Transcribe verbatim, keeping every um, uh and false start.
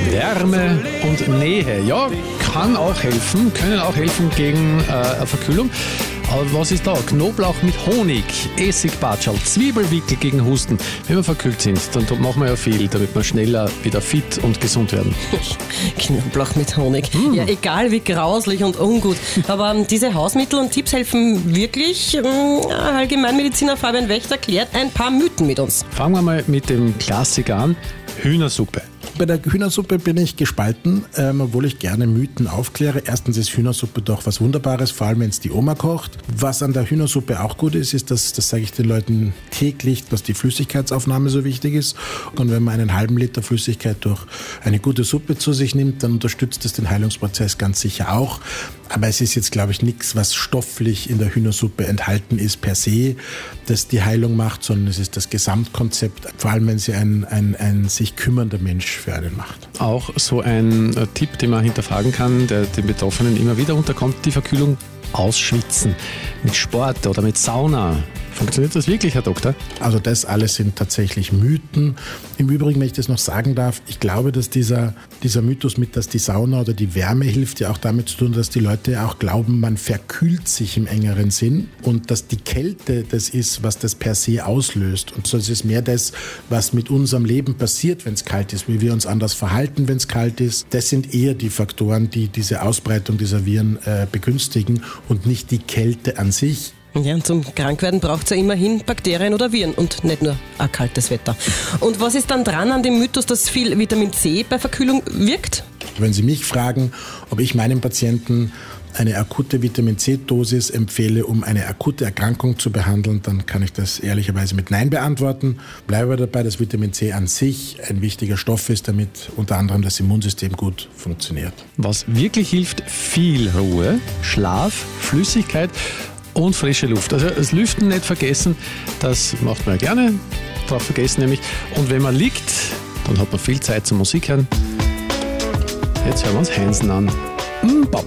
Wärme und Nähe. Ja, kann auch helfen, können auch helfen gegen äh, eine Verkühlung. Aber was ist da? Knoblauch mit Honig, Essigbatschal, Zwiebelwickel gegen Husten. Wenn wir verkühlt sind, dann machen wir ja viel, damit wir schneller wieder fit und gesund werden. Knoblauch mit Honig. Mm. Ja, egal wie grauslich und ungut. Aber ähm, diese Hausmittel und Tipps helfen wirklich. Ähm, Allgemeinmediziner Fabian Wächter klärt ein paar Mythen mit uns. Fangen wir mal mit dem Klassiker an. Hühnersuppe. Bei der Hühnersuppe bin ich gespalten, ähm, obwohl ich gerne Mythen aufkläre. Erstens ist Hühnersuppe doch was Wunderbares, vor allem wenn es die Oma kocht. Was an der Hühnersuppe auch gut ist, ist, dass, das sage ich den Leuten täglich, dass die Flüssigkeitsaufnahme so wichtig ist. Und wenn man einen halben Liter Flüssigkeit durch eine gute Suppe zu sich nimmt, dann unterstützt das den Heilungsprozess ganz sicher auch. Aber es ist jetzt, glaube ich, nichts, was stofflich in der Hühnersuppe enthalten ist per se, das die Heilung macht, sondern es ist das Gesamtkonzept, vor allem wenn sie ein, ein, ein sich kümmernder Mensch für einen macht. Auch so ein äh, Tipp, den man hinterfragen kann, der den Betroffenen immer wieder unterkommt, die Verkühlung: Ausschwitzen mit Sport oder mit Sauna. Funktioniert das wirklich, Herr Doktor? Also das alles sind tatsächlich Mythen. Im Übrigen, wenn ich das noch sagen darf, ich glaube, dass dieser, dieser Mythos mit, dass die Sauna oder die Wärme hilft, ja auch damit zu tun, dass die Leute auch glauben, man verkühlt sich im engeren Sinn und dass die Kälte das ist, was das per se auslöst. Und so ist es mehr das, was mit unserem Leben passiert, wenn es kalt ist, wie wir uns anders verhalten, wenn es kalt ist. Das sind eher die Faktoren, die diese Ausbreitung dieser Viren äh, begünstigen und nicht die Kälte an sich. Ja, und zum Krankwerden braucht es ja immerhin Bakterien oder Viren und nicht nur ein kaltes Wetter. Und was ist dann dran an dem Mythos, dass viel Vitamin C bei Verkühlung wirkt? Wenn Sie mich fragen, ob ich meinen Patienten eine akute Vitamin-C-Dosis empfehle, um eine akute Erkrankung zu behandeln, dann kann ich das ehrlicherweise mit Nein beantworten. Bleibe dabei, dass Vitamin C an sich ein wichtiger Stoff ist, damit unter anderem das Immunsystem gut funktioniert. Was wirklich hilft: viel Ruhe, Schlaf, Flüssigkeit und frische Luft. Also das Lüften nicht vergessen, das macht man ja gerne, drauf vergessen nämlich. Und wenn man liegt, dann hat man viel Zeit zum Musik hören. Jetzt hören wir uns Hansen an. Mm, Bop.